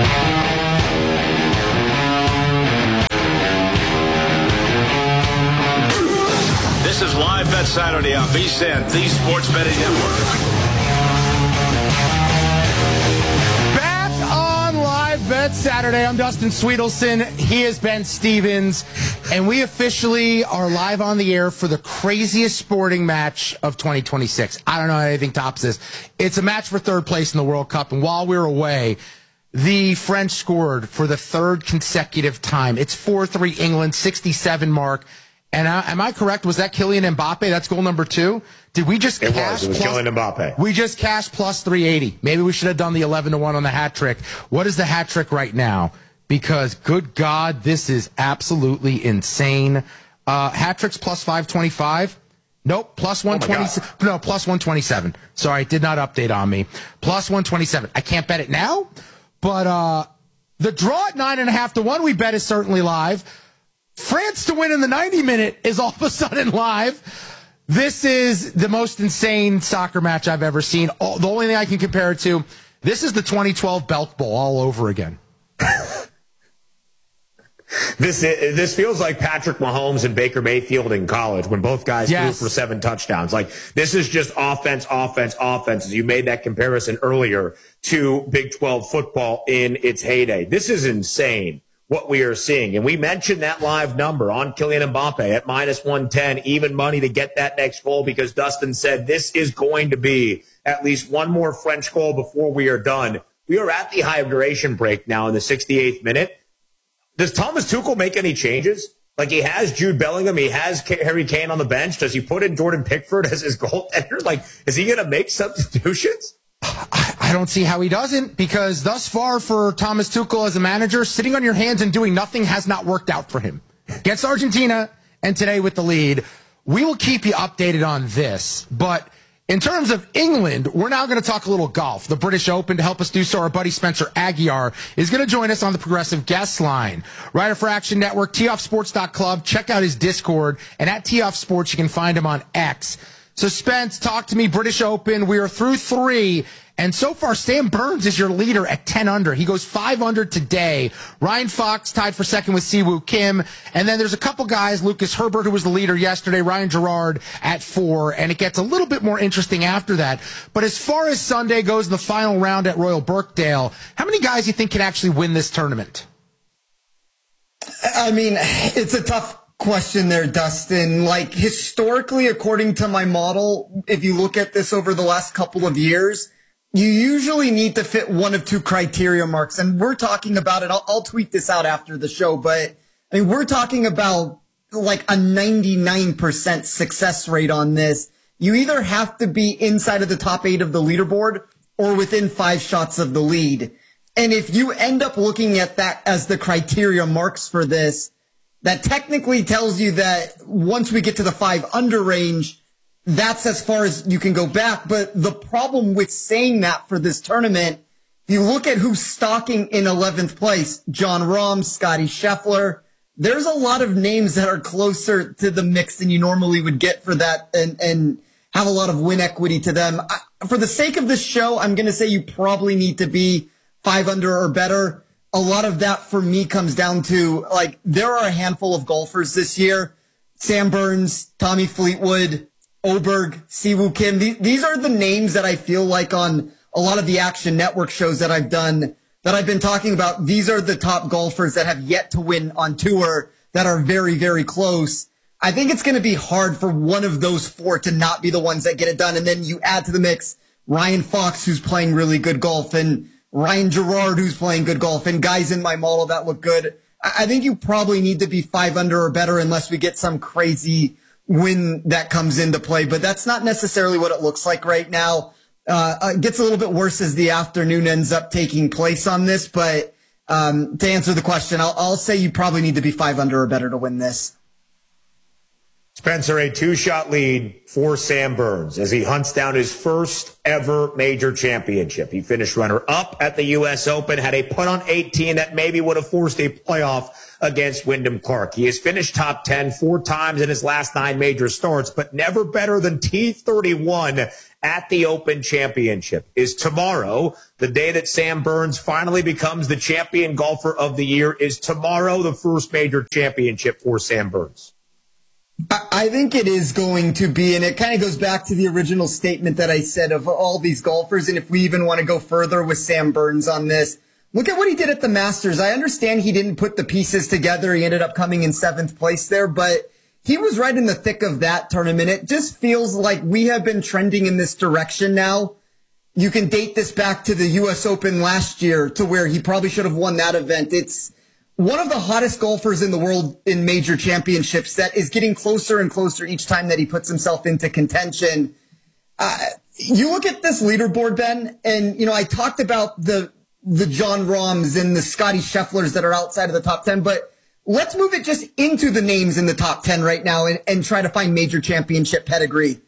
This is Live Bet Saturday on V S I N, the Sports Betting Network. Bet Saturday. I'm Dustin Sweetelson. He is Ben Stevens. And we officially are live on the air for the craziest sporting match of twenty twenty-six. I don't know how anything tops this. It's a match for third place in the World Cup. And while we were away, the French scored for the third consecutive time. It's four three England, sixty-seven mark. And uh, am I correct? Was that Kylian Mbappe? That's goal number two? Did we just It cash was. It was plus, Kylian Mbappe. We just cashed plus three eighty. Maybe we should have done the eleven to one on the hat trick. What is the hat trick right now? Because, good God, this is absolutely insane. Uh, hat tricks plus five twenty-five. Nope, plus one twenty. Oh no, plus one twenty-seven. Sorry, it did not update on me. Plus one twenty-seven. I can't bet it now, but uh, the draw at nine and a half to one we bet is certainly live. France to win in the ninety minute is all of a sudden live. This is the most insane soccer match I've ever seen. All, the only thing I can compare it to, this is the twenty twelve Belk Bowl all over again. This this feels like Patrick Mahomes and Baker Mayfield in college when both guys yes. threw for seven touchdowns. Like, this is just offense, offense, offense. You made that comparison earlier to Big twelve football in its heyday. This is insane what we are seeing. And we mentioned that live number on Kylian Mbappe at minus one ten, even money to get that next goal, because Dustin said this is going to be at least one more French goal before we are done. We are at the hydration break now in the sixty-eighth minute. Does Thomas Tuchel make any changes? Like, he has Jude Bellingham, he has Harry Kane on the bench. Does he put in Jordan Pickford as his goaltender? Like, is he going to make substitutions? I don't see how he doesn't, because thus far for Thomas Tuchel as a manager, sitting on your hands and doing nothing has not worked out for him. Gets Argentina, and today with the lead. We will keep you updated on this, but in terms of England, we're now going to talk a little golf. The British Open. To help us do so, our buddy Spencer Aguiar is going to join us on the Progressive Guest Line. Writer for Action Network, tee off sports dot club. Check out his Discord, and at Tee Off Sports, you can find him on X. So, Spence, talk to me. British Open. We are through three. And so far, Sam Burns is your leader at ten under. He goes five under today. Ryan Fox tied for second with Siwoo Kim. And then there's a couple guys, Lucas Herbert, who was the leader yesterday, Ryan Gerard at four. And it gets a little bit more interesting after that. But as far as Sunday goes in the final round at Royal Birkdale, how many guys do you think can actually win this tournament? I mean, it's a tough question there, Dustin. Like, historically, according to my model, if you look at this over the last couple of years, you usually need to fit one of two criteria marks. And we're talking about it. I'll, I'll tweet this out after the show, but I mean, we're talking about like a ninety-nine percent success rate on this. You either have to be inside of the top eight of the leaderboard or within five shots of the lead. And if you end up looking at that as the criteria marks for this, that technically tells you that once we get to the five under range, that's as far as you can go back. But the problem with saying that for this tournament, if you look at who's stalking in eleventh place, John Rahm, Scotty Scheffler, there's a lot of names that are closer to the mix than you normally would get for that and, and have a lot of win equity to them. I, for the sake of this show, I'm going to say you probably need to be five under or better. A lot of that for me comes down to, like, there are a handful of golfers this year. Sam Burns, Tommy Fleetwood, Oberg, Siwoo Kim. These are the names that I feel like on a lot of the Action Network shows that I've done that I've been talking about, these are the top golfers that have yet to win on tour that are very, very close. I think it's going to be hard for one of those four to not be the ones that get it done. And then you add to the mix Ryan Fox, who's playing really good golf, and Ryan Gerard, who's playing good golf, and guys in my model that look good. I think you probably need to be five under or better unless we get some crazy win that comes into play. But that's not necessarily what it looks like right now. Uh, it gets a little bit worse as the afternoon ends up taking place on this. But um, to answer the question, I'll, I'll say you probably need to be five under or better to win this. Spencer, a two-shot lead for Sam Burns as he hunts down his first ever major championship. He finished runner-up at the U S Open, had a putt on eighteen that maybe would have forced a playoff against Wyndham Clark. He has finished top ten four times in his last nine major starts, but never better than T thirty-one at the Open Championship. Is tomorrow the day that Sam Burns finally becomes the champion golfer of the year? Is tomorrow the first major championship for Sam Burns? I think it is going to be, and it kind of goes back to the original statement that I said of all these golfers, and if we even want to go further with Sam Burns on this, look at what he did at the Masters. I understand he didn't put the pieces together. He ended up coming in seventh place there, but he was right in the thick of that tournament. It just feels like we have been trending in this direction now. You can date this back to the U S Open last year to where he probably should have won that event. It's one of the hottest golfers in the world in major championships that is getting closer and closer each time that he puts himself into contention. Uh, you look at this leaderboard, Ben, and, you know, I talked about the the Jon Rahms and the Scotty Schefflers that are outside of the top ten, but let's move it just into the names in the top ten right now and, and try to find major championship pedigree.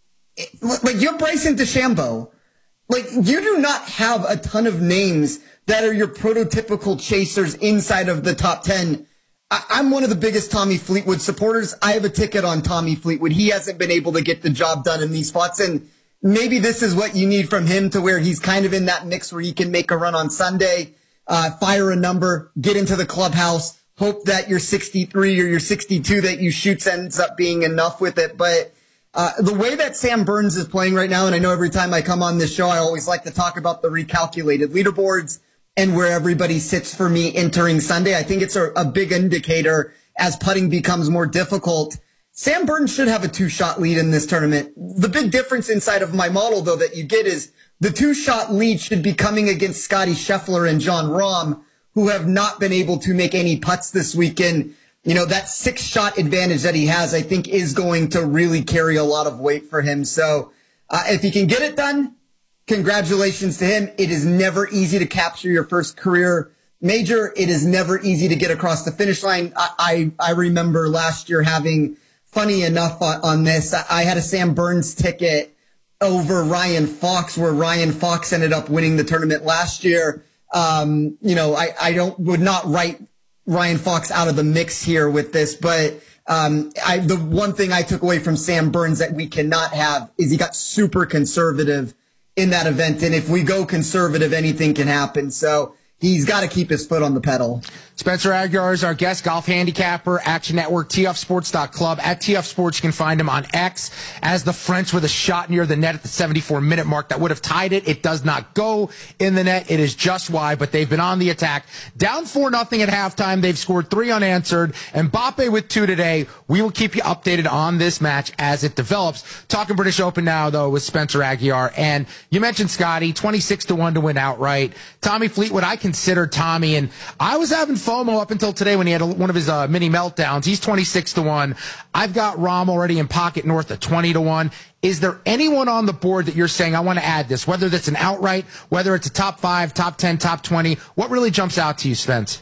Like, you're Bryson DeChambeau. Like, you do not have a ton of names that are your prototypical chasers inside of the top ten. I- I'm one of the biggest Tommy Fleetwood supporters. I have a ticket on Tommy Fleetwood. He hasn't been able to get the job done in these spots, and maybe this is what you need from him to where he's kind of in that mix where he can make a run on Sunday, uh, fire a number, get into the clubhouse, hope that your sixty-three or your sixty-two that you shoots ends up being enough with it. But Uh, the way that Sam Burns is playing right now, and I know every time I come on this show, I always like to talk about the recalculated leaderboards and where everybody sits for me entering Sunday. I think it's a, a big indicator as putting becomes more difficult. Sam Burns should have a two-shot lead in this tournament. The big difference inside of my model, though, that you get is the two-shot lead should be coming against Scotty Scheffler and Jon Rahm, who have not been able to make any putts this weekend. You know, that six-shot advantage that he has, I think, is going to really carry a lot of weight for him. So uh, if he can get it done, congratulations to him. It is never easy to capture your first career major. It is never easy to get across the finish line. I, I, I remember last year having, funny enough on, on this, I had a Sam Burns ticket over Ryan Fox, where Ryan Fox ended up winning the tournament last year. Um, you know, I, I don't would not write Ryan Fox out of the mix here with this, but um, I, the one thing I took away from Sam Burns that we cannot have is he got super conservative in that event, and if we go conservative, anything can happen. So he's got to keep his foot on the pedal. Spencer Aguiar is our guest, golf handicapper, Action Network, T F Sports dot club. At T F Sports, you can find him on X as the French with a shot near the net at the seventy-four minute mark that would have tied it. It does not go in the net. It is just wide, but they've been on the attack. Down four nothing at halftime. They've scored three unanswered. And Mbappe with two today. We will keep you updated on this match as it develops. Talking British Open now, though, with Spencer Aguiar. And you mentioned Scotty, twenty-six to one to win outright. Tommy Fleetwood, I consider Tommy, and I was having FOMO up until today when he had a, one of his uh, mini meltdowns. He's twenty-six to one. I've got Rahm already in pocket north of twenty to one. Is there anyone on the board that you're saying, I want to add this, whether that's an outright, whether it's a top five, top ten, top twenty? What really jumps out to you, Spence?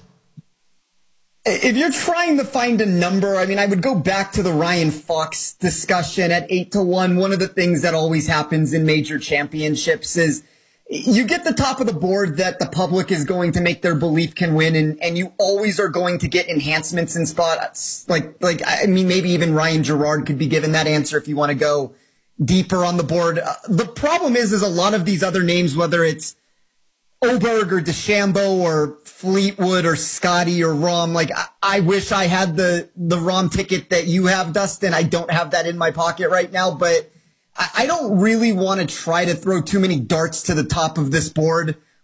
If you're trying to find a number, I mean, I would go back to the Ryan Fox discussion at eight to one. One of the things that always happens in major championships is you get the top of the board that the public is going to make their belief can win, and, and you always are going to get enhancements in spots. Like, like, I mean, maybe even Ryan Gerard could be given that answer if you want to go deeper on the board. Uh, the problem is, is a lot of these other names, whether it's Oberg or DeChambeau or Fleetwood or Scotty or Rahm, like, I, I wish I had the, the Rahm ticket that you have, Dustin. I don't have that in my pocket right now, but I don't really want to try to throw too many darts to the top of this board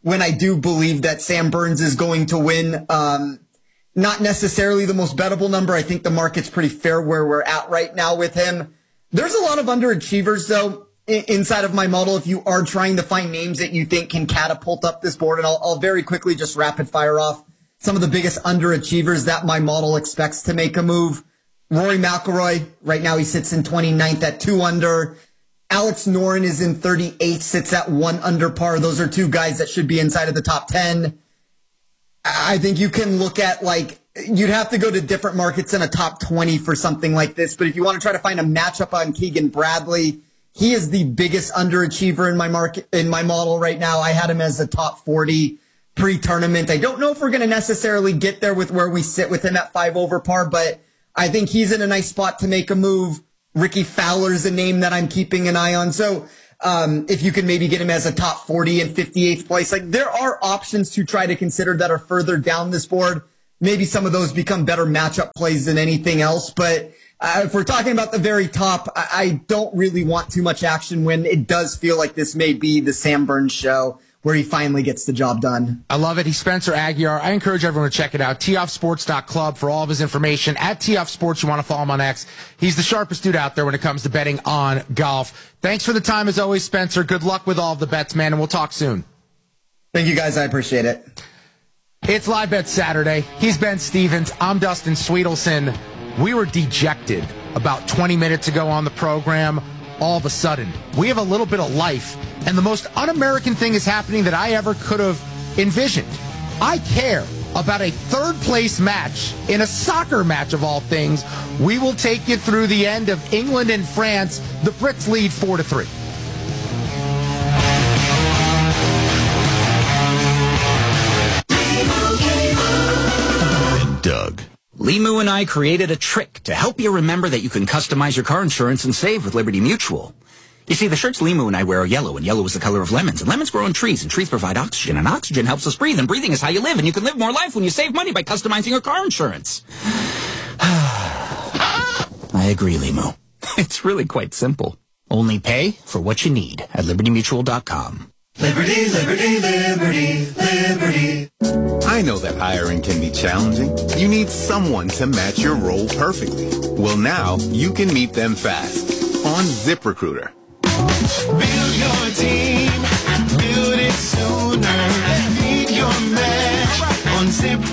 when I do believe that Sam Burns is going to win. Um, not necessarily the most bettable number. I think the market's pretty fair where we're at right now with him. There's a lot of underachievers, though, I- inside of my model if you are trying to find names that you think can catapult up this board. And I'll, I'll very quickly just rapid fire off some of the biggest underachievers that my model expects to make a move. Rory McIlroy, right now he sits in twenty-ninth at two under. Alex Noren is in thirty-eighth, sits at one under par. Those are two guys that should be inside of the top ten. I think you can look at, like, you'd have to go to different markets in a top twenty for something like this. But if you want to try to find a matchup on Keegan Bradley, he is the biggest underachiever in my market, in my model right now. I had him as a top forty pre-tournament. I don't know if we're going to necessarily get there with where we sit with him at five over par, but I think he's in a nice spot to make a move. Ricky Fowler's a name that I'm keeping an eye on. So um, if you can maybe get him as a top forty and fifty-eighth place, like there are options to try to consider that are further down this board. Maybe some of those become better matchup plays than anything else. But uh, if we're talking about the very top, I, I don't really want too much action when it does feel like this may be the Sam Burns show, where he finally gets the job done. I love it. He's Spencer Aguiar. I encourage everyone to check it out. tee off sports dot club for all of his information. At Tee Off Sports, you want to follow him on X. He's the sharpest dude out there when it comes to betting on golf. Thanks for the time as always, Spencer. Good luck with all of the bets, man, and we'll talk soon. Thank you, guys. I appreciate it. It's Live Bet Saturday. He's Ben Stevens. I'm Dustin Sweetelson. We were dejected about twenty minutes ago on the program. All of a sudden, we have a little bit of life, and the most un-American thing is happening that I ever could have envisioned. I care about a third-place match in a soccer match of all things. We will take you through the end of England and France. The Brits lead four to three. And Doug. Limu and I created a trick to help you remember that you can customize your car insurance and save with Liberty Mutual. You see, the shirts Limu and I wear are yellow, and yellow is the color of lemons. And lemons grow on trees, and trees provide oxygen, and oxygen helps us breathe, and breathing is how you live, and you can live more life when you save money by customizing your car insurance. I agree, Limu. It's really quite simple. Only pay for what you need at liberty mutual dot com. Liberty, liberty, liberty, liberty. I know that hiring can be challenging. You need someone to match your role perfectly. Well, now you can meet them fast on ZipRecruiter. Build your team, build it sooner. Meet your match on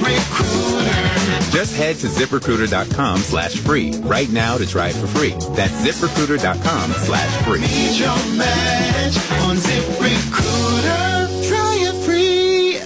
ZipRecruiter. Just head to ZipRecruiter.com slash free right now to try it for free. That's ZipRecruiter.com slash free. Meet your match on ZipRecruiter. Try it free.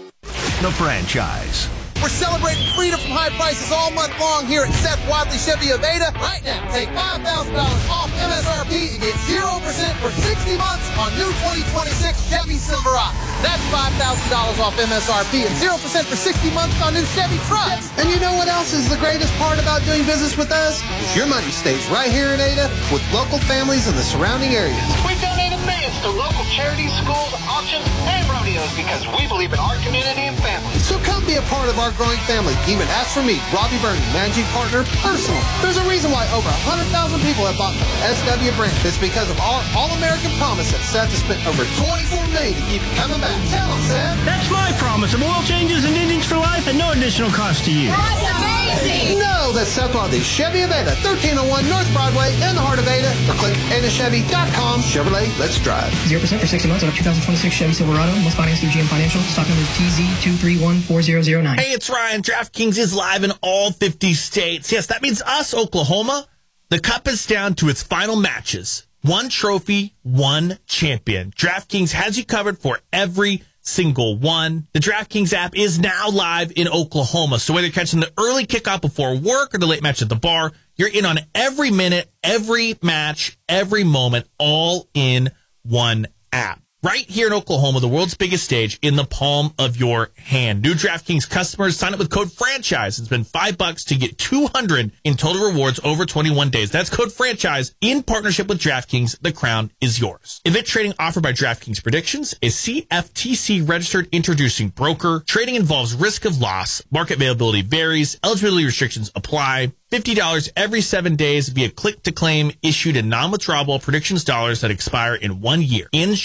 The franchise. We're celebrating freedom from high prices all month long here at Seth Wadley Chevy of Ada. Right now, take five thousand dollars off M S R P and get zero percent for sixty months on new twenty twenty-six Chevy Silverado. That's five thousand dollars off M S R P and zero percent for sixty months on new Chevy trucks. And you know what else is the greatest part about doing business with us? Is your money stays right here in Ada with local families in the surrounding areas. We donated millions to local charities, schools, auctions, and rodeos because we believe in our community and family. So come be a part of our growing family. Even ask for me, Robbie Bernie, managing partner, personal. There's a reason why over one hundred thousand people have bought the S W brand. It's because of our all-American promise that Seth has spent over twenty-four million dollars to keep you coming back. Tell him, Seth. That's my promise of oil changes and engines for life at no additional cost to you. That's amazing. No, that's Seth Wadley, Chevy of Ada, thirteen oh one North Broadway in the heart of Ada. Or click ada chevy dot com. Chevrolet, let's drive. zero percent for sixty months on a two thousand twenty-six Chevy Silverado. Most financed through G M Financial. Stock number T Z two three one four zero zero nine. Hey, it's Ryan. DraftKings is live in all fifty states. Yes, that means us, Oklahoma. The cup is down to its final matches. One trophy, one champion. DraftKings has you covered for every single one. The DraftKings app is now live in Oklahoma. So whether you're catching the early kickoff before work or the late match at the bar, you're in on every minute, every match, every moment, all in one app. Right here in Oklahoma, the world's biggest stage in the palm of your hand. New DraftKings customers sign up with code FRANCHISE and spend five bucks to get two hundred in total rewards over twenty-one days. That's code FRANCHISE in partnership with DraftKings. The crown is yours. Event trading offered by DraftKings Predictions is C F T C registered introducing broker. Trading involves risk of loss. Market availability varies. Eligibility restrictions apply. fifty dollars every seven days via click to claim issued in non-withdrawable predictions dollars that expire in one year. Ends July nineteenth.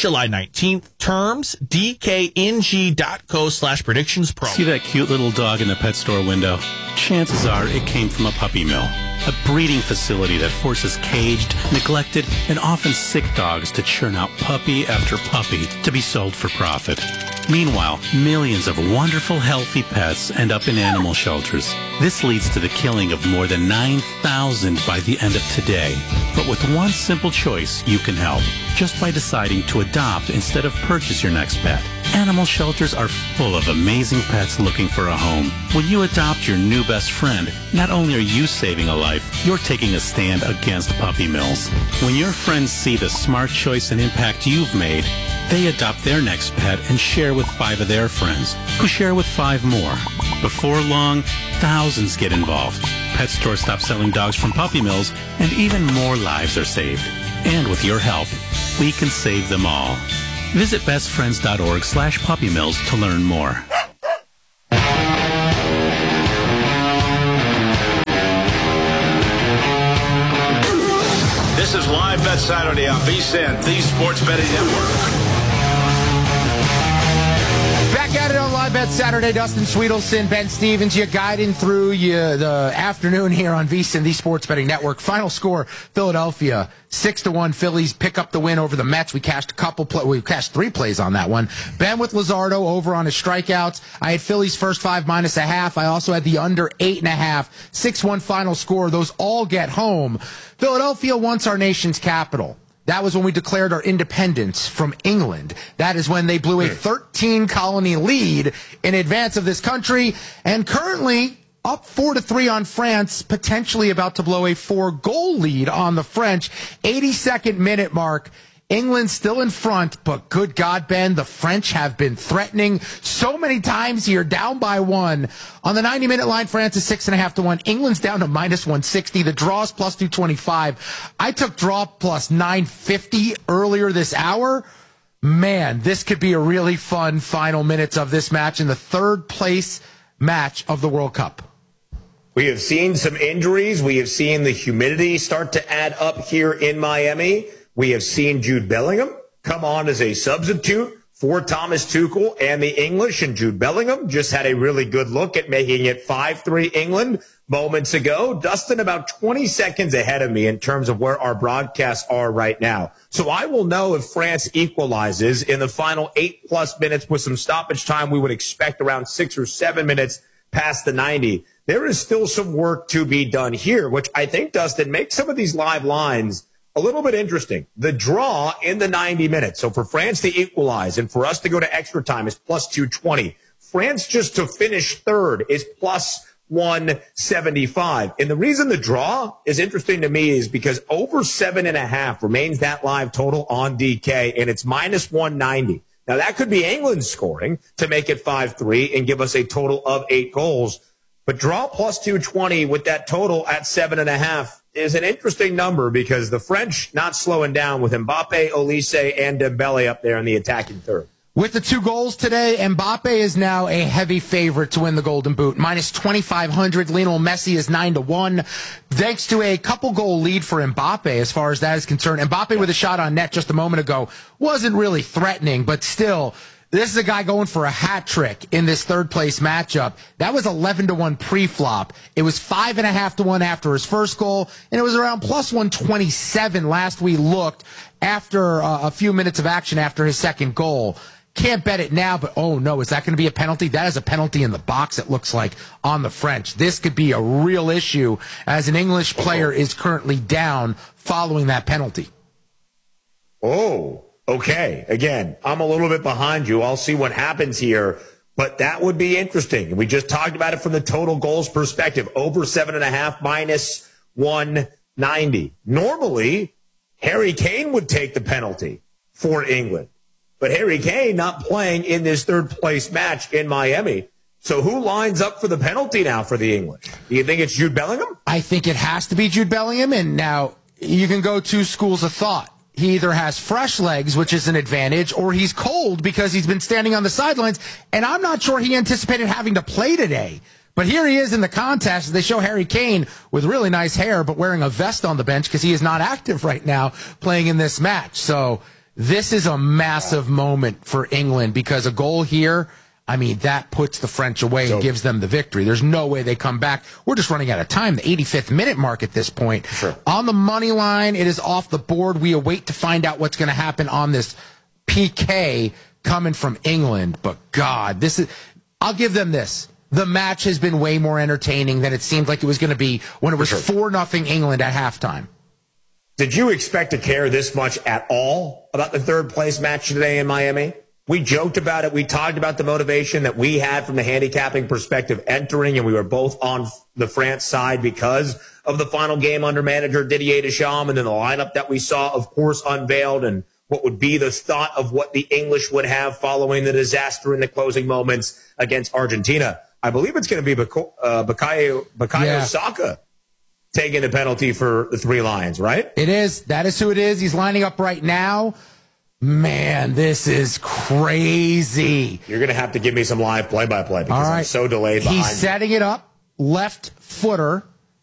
nineteenth. Terms, dkng.co slash predictions pro. See that cute little dog in the pet store window? Chances are it came from a puppy mill. A breeding facility that forces caged, neglected, and often sick dogs to churn out puppy after puppy to be sold for profit. Meanwhile, millions of wonderful, healthy pets end up in animal shelters. This leads to the killing of more than nine thousand by the end of today. But with one simple choice, you can help. Just by deciding to adopt instead of purchase your next pet. Animal shelters are full of amazing pets looking for a home. When you adopt your new best friend, not only are you saving a life, you're taking a stand against puppy mills. When your friends see the smart choice and impact you've made, they adopt their next pet and share with five of their friends, who share with five more. Before long, thousands get involved. Pet stores stop selling dogs from puppy mills, and even more lives are saved. And with your help, we can save them all. Visit bestfriends.org slash puppy mills to learn more. This is Live Bet Saturday on V S I N, the Sports Betting Network. Back at it on Live Bet Saturday. Dustin Sweetelson, Ben Stevens, you guiding through you the afternoon here on V S I N, the Sports Betting Network. Final score: Philadelphia six to one. Phillies pick up the win over the Mets. We cashed a couple. Play, we cashed three plays on that one. Ben with Luzardo over on his strikeouts. I had Phillies first five minus a half. I also had the under eight and a half. six one final score. Those all get home. Philadelphia once our nation's capital. That was when we declared our independence from England. That is when they blew a thirteen colony lead in advance of this country, and currently up four to three on France, potentially about to blow a four goal lead on the French. eighty-second minute mark. England still in front, but good God, Ben, the French have been threatening so many times here, down by one. On the ninety-minute line, France is six and a half to one. England's down to minus one sixty. The draw's plus two twenty-five. I took draw plus nine fifty earlier this hour. Man, this could be a really fun final minutes of this match in the third place match of the World Cup. We have seen some injuries. We have seen the humidity start to add up here in Miami. We have seen Jude Bellingham come on as a substitute for Thomas Tuchel and the English, and Jude Bellingham just had a really good look at making it five three England moments ago. Dustin, about twenty seconds ahead of me in terms of where our broadcasts are right now. So I will know if France equalizes in the final eight plus minutes with some stoppage time. We would expect around six or seven minutes past the ninety. There is still some work to be done here, which I think, Dustin, makes some of these live lines a little bit interesting. The draw in the ninety minutes. So for France to equalize and for us to go to extra time is plus two twenty. France just to finish third is plus one seventy-five. And the reason the draw is interesting to me is because over seven and a half remains that live total on D K, and it's minus one ninety. Now that could be England scoring to make it five three and give us a total of eight goals. But draw plus two twenty with that total at seven and a half is an interesting number because the French not slowing down with Mbappe, Olise, and Dembele up there in the attacking third. With the two goals today, Mbappe is now a heavy favorite to win the Golden Boot. Minus twenty-five hundred. Lionel Messi is nine to one. Thanks to a couple goal lead for Mbappe as far as that is concerned. Mbappe with a shot on net just a moment ago wasn't really threatening, but still, this is a guy going for a hat trick in this third place matchup. That was eleven to one pre-flop. It was five and a half to one after his first goal, and it was around plus one twenty-seven last we looked after uh, a few minutes of action after his second goal. Can't bet it now, but oh no, is that going to be a penalty? That is a penalty in the box, it looks like, on the French. This could be a real issue as an English player is currently down following that penalty. Oh. Okay, again, I'm a little bit behind you. I'll see what happens here, but that would be interesting. We just talked about it from the total goals perspective. Over seven and a half, minus one ninety. Normally, Harry Kane would take the penalty for England, but Harry Kane not playing in this third place match in Miami. So who lines up for the penalty now for the English? Do you think it's Jude Bellingham? I think it has to be Jude Bellingham, and now you can go two schools of thought. He either has fresh legs, which is an advantage, or he's cold because he's been standing on the sidelines, and I'm not sure he anticipated having to play today. But here he is in the contest. They show Harry Kane with really nice hair, but wearing a vest on the bench because he is not active right now playing in this match. So This is a massive moment for England because a goal here, I mean, that puts the French away and gives them the victory. There's no way they come back. We're just running out of time, the eighty-fifth minute mark at this point. Sure. On the money line, it is off the board. We await to find out what's going to happen on this P K coming from England. But, God, this is... I'll give them this. The match has been way more entertaining than it seemed like it was going to be when it was four nothing England at halftime. Did you expect to care this much at all about the third place match today in Miami? We joked about it. We talked about the motivation that we had from the handicapping perspective entering, and we were both on the France side because of the final game under manager Didier Deschamps, and then the lineup that we saw, of course, unveiled, and what would be the thought of what the English would have following the disaster in the closing moments against Argentina. I believe it's going to be Bak- uh, Bukayo, Bukayo Yeah. Saka taking the penalty for the Three Lions, right? It is. That is who it is. He's lining up right now. Man, this is crazy. You're going to have to give me some live play-by-play because All right. I'm so delayed behind He's you. setting it up. Left footer.